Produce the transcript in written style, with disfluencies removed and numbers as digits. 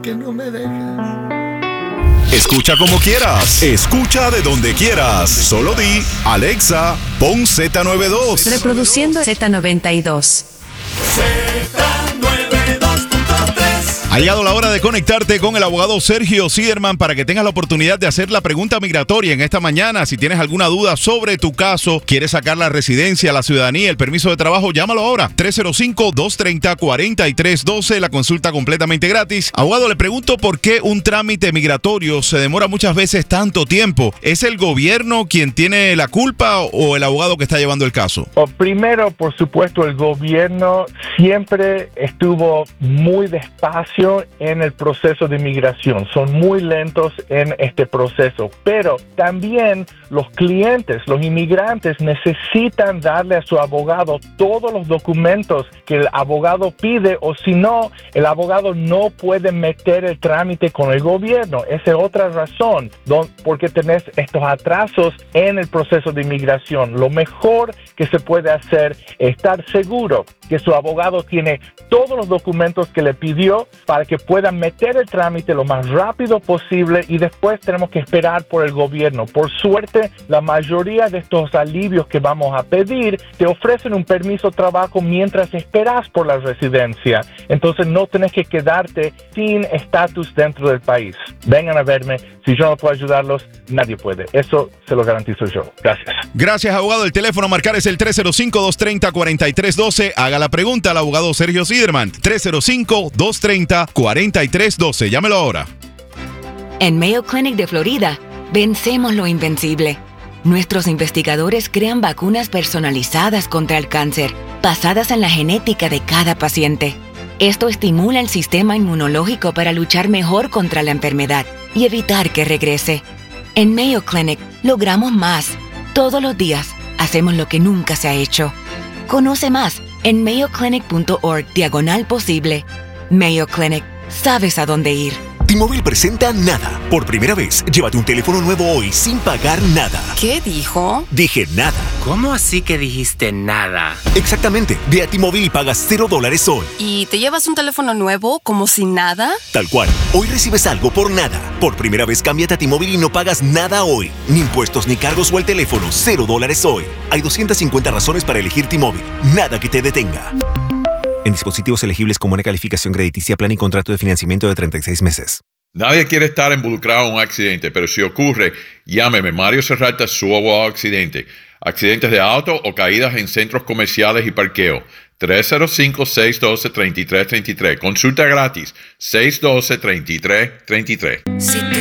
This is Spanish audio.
que no me dejas. Escucha como quieras, escucha de donde quieras. Solo di, Alexa, pon Z92. Reproduciendo Z92. Ha llegado la hora de conectarte con el abogado Sergio Siderman para que tengas la oportunidad de hacer la pregunta migratoria en esta mañana. Si tienes alguna duda sobre tu caso, quieres sacar la residencia, la ciudadanía, el permiso de trabajo, llámalo ahora. 305-230-4312, la consulta completamente gratis. Abogado, le pregunto por qué un trámite migratorio se demora muchas veces tanto tiempo. ¿Es el gobierno quien tiene la culpa o el abogado que está llevando el caso? Primero, por supuesto, el gobierno siempre estuvo muy despacio en el proceso de inmigración, son muy lentos en este proceso, pero también los clientes, los inmigrantes necesitan darle a su abogado todos los documentos que el abogado pide, o si no, el abogado no puede meter el trámite con el gobierno. Esa es otra razón porque tenés estos atrasos en el proceso de inmigración. Lo mejor que se puede hacer es estar seguro que su abogado tiene todos los documentos que le pidió para que puedan meter el trámite lo más rápido posible, y después tenemos que esperar por el gobierno. Por suerte, la mayoría de estos alivios que vamos a pedir te ofrecen un permiso de trabajo mientras esperas por la residencia. Entonces no tenés que quedarte sin estatus dentro del país. Vengan a verme. Si yo no puedo ayudarlos, nadie puede. Eso se lo garantizo yo. Gracias. Gracias, abogado. El teléfono a marcar es el 305-230-4312. Haga la pregunta al abogado Sergio Siderman. 305-230-4312. Llámelo ahora. En Mayo Clinic de Florida, vencemos lo invencible. Nuestros investigadores crean vacunas personalizadas contra el cáncer, basadas en la genética de cada paciente. Esto estimula el sistema inmunológico para luchar mejor contra la enfermedad y evitar que regrese. En Mayo Clinic logramos más. Todos los días hacemos lo que nunca se ha hecho. Conoce más en mayoclinic.org/posible. Mayo Clinic. Sabes a dónde ir. T-Mobile presenta Nada. Por primera vez, llévate un teléfono nuevo hoy sin pagar nada. ¿Qué dijo? Dije nada. ¿Cómo así que dijiste nada? Exactamente. Ve a T-Mobile y pagas $0 hoy. ¿Y te llevas un teléfono nuevo como si nada? Tal cual. Hoy recibes algo por nada. Por primera vez, cámbiate a T-Mobile y no pagas nada hoy. Ni impuestos ni cargos o el teléfono. $0 hoy. Hay 250 razones para elegir T-Mobile. Nada que te detenga. En dispositivos elegibles con buena calificación crediticia, plan y contrato de financiamiento de 36 meses. Nadie quiere estar involucrado en un accidente, pero si ocurre, llámeme. Mario Serrata, su abogado accidente. Accidentes de auto o caídas en centros comerciales y parqueo. 305-612-3333. Consulta gratis. 612-3333. Si